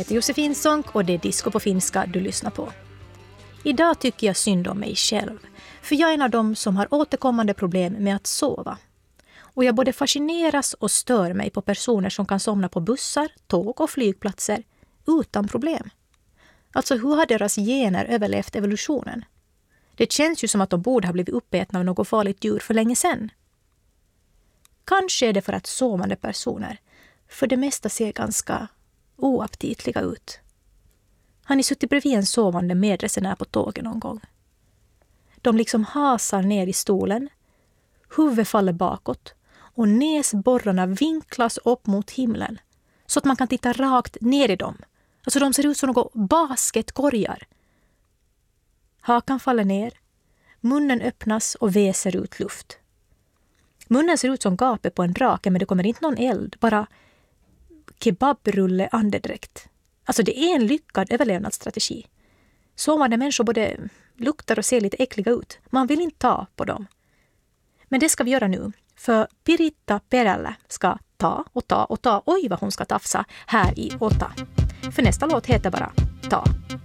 heter Josefin Sonck och det är Disco på finska du lyssnar på. Idag tycker jag synd om mig själv. För jag är en av dem som har återkommande problem med att sova. Och jag både fascineras och stör mig på personer som kan somna på bussar, tåg och flygplatser utan problem. Alltså hur har deras gener överlevt evolutionen? Det känns ju som att de borde ha blivit uppätna av något farligt djur för länge sedan. Kanske är det för att sovande personer för det mesta ser ganska oaptitliga ut. Har ni suttit bredvid en sovande medresenär på tåget någon gång? De liksom hasar ner i stolen, huvudet faller bakåt och näsborrarna vinklas upp mot himlen så att man kan titta rakt ner i dem. Alltså de ser ut som några basketkorgar. Hakan faller ner, munnen öppnas och väser ut luft. Munnen ser ut som gapet på en drake, men det kommer inte någon eld, bara kebabrulle andedräkt. Alltså det är en lyckad överlevnadsstrategi. Sovande människor både luktar och ser lite äckliga ut. Man vill inte ta på dem. Men det ska vi göra nu. För Piritta Perälä ska ta och ta och ta. Oj vad hon ska tafsa här i Ota. För nästa låt heter bara Ta.